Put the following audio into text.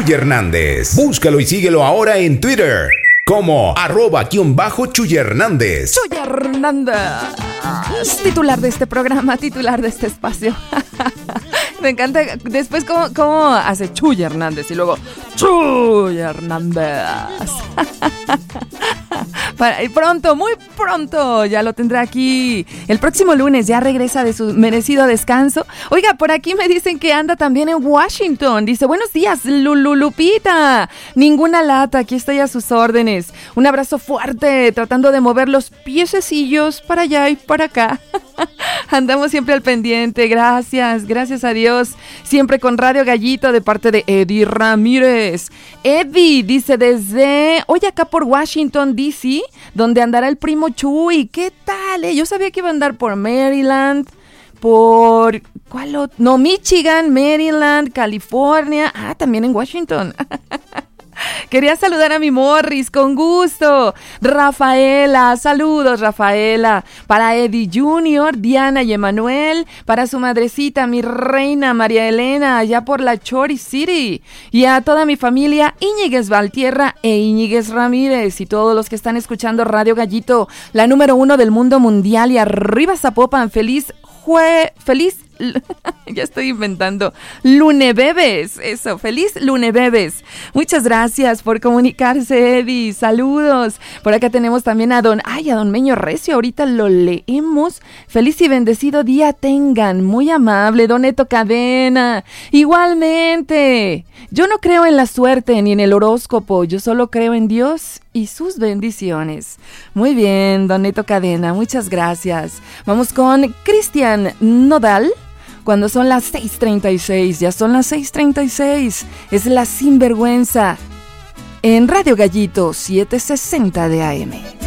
Chuy Hernández. Búscalo y síguelo ahora en Twitter como @Chuy Hernández. Chuy Hernández, titular de este programa, titular de este espacio. Me encanta después cómo hace Chuy Hernández y luego Chuy Hernández. Pronto, muy pronto, ya lo tendrá aquí. El próximo lunes ya regresa de su merecido descanso. Oiga, por aquí me dicen que anda también en Washington. Dice, buenos días, Lupita. Ninguna lata, aquí estoy a sus órdenes. Un abrazo fuerte, tratando de mover los piececillos para allá y para acá. Andamos siempre al pendiente, gracias a Dios. Siempre con Radio Gallito de parte de Eddie Ramírez. Eddie dice desde hoy acá por Washington, D.C., donde andará el primo Chuy. ¿Qué tal? Yo sabía que iba a andar por Maryland, por... ¿cuál otro? No, Michigan, Maryland, California. También en Washington. Quería saludar a mi Morris, con gusto. Rafaela, saludos Rafaela. Para Eddie Jr., Diana y Emanuel. Para su madrecita, mi reina María Elena, allá por la Chori City. Y a toda mi familia, Íñiguez Valtierra e Íñiguez Ramírez. Y todos los que están escuchando Radio Gallito, la número 1 del mundo mundial. Y arriba Zapopan, feliz ya estoy inventando. Lunebebes, eso, feliz Lunebebes. Muchas gracias por comunicarse, Eddie. Saludos. Por acá tenemos también a don Meño Recio. Ahorita lo leemos. Feliz y bendecido día tengan. Muy amable, don Neto Cadena. Igualmente. Yo no creo en la suerte ni en el horóscopo. Yo solo creo en Dios y sus bendiciones. Muy bien, don Neto Cadena. Muchas gracias. Vamos con Cristian Nodal. Cuando son las 6:36, ya son las 6:36, es La Sinvergüenza en Radio Gallito 760 de AM.